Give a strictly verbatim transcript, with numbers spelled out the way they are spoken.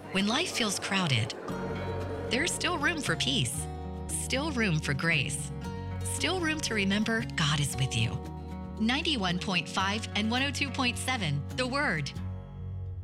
When life feels crowded, there's still room for peace, still room for grace, still room to remember God is with you. ninety-one point five and one oh two point seven, The Word.